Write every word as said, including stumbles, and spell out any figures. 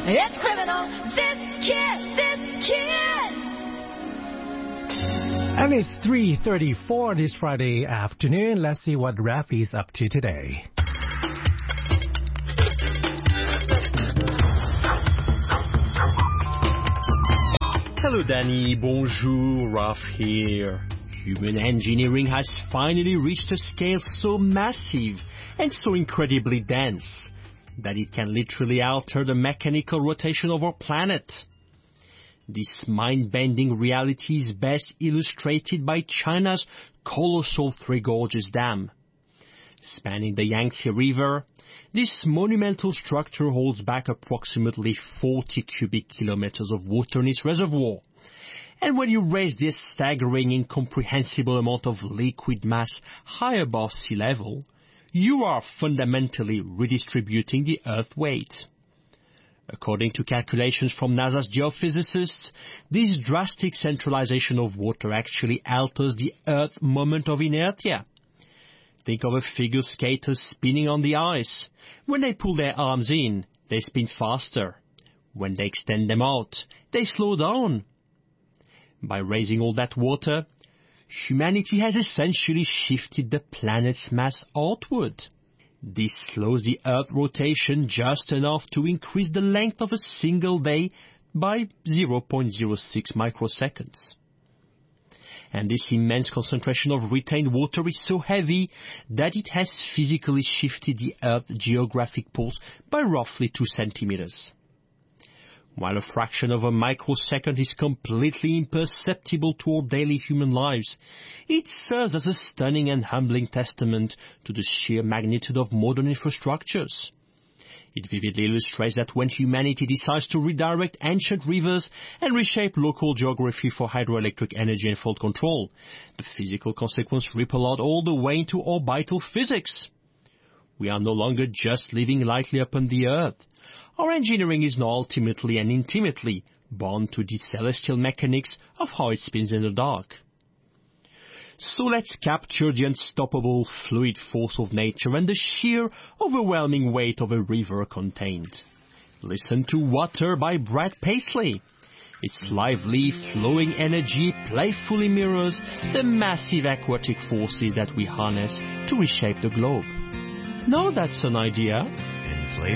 It's criminal. This kid, this kid. And it's three thirty-four this Friday afternoon. Let's see what Rafi's up to today. Hello Danny, bonjour, Raf here. Human engineering has finally reached a scale so massive and so incredibly dense that it can literally alter the mechanical rotation of our planet. This mind-bending reality is best illustrated by China's colossal Three Gorges Dam. Spanning the Yangtze River, this monumental structure holds back approximately forty cubic kilometers of water in its reservoir. And when you raise this staggering, incomprehensible amount of liquid mass high above sea level, you are fundamentally redistributing the Earth weight. According to calculations from NASA's geophysicists, this drastic centralization of water actually alters the Earth's moment of inertia. Think of a figure skater spinning on the ice. When they pull their arms in, they spin faster. When they extend them out, they slow down. By raising all that water, humanity has essentially shifted the planet's mass outward. This slows the Earth's rotation just enough to increase the length of a single day by zero point zero six microseconds. And this immense concentration of retained water is so heavy that it has physically shifted the Earth's geographic poles by roughly two centimeters. While a fraction of a microsecond is completely imperceptible to our daily human lives, it serves as a stunning and humbling testament to the sheer magnitude of modern infrastructures. It vividly illustrates that when humanity decides to redirect ancient rivers and reshape local geography for hydroelectric energy and fault control, the physical consequences ripple out all the way into orbital physics. We are no longer just living lightly upon the Earth. Our engineering is now ultimately and intimately bound to the celestial mechanics of how it spins in the dark. So let's capture the unstoppable fluid force of nature and the sheer, overwhelming weight of a river contained. Listen to Water by Brad Paisley. Its lively, flowing energy playfully mirrors the massive aquatic forces that we harness to reshape the globe. Now that's an idea.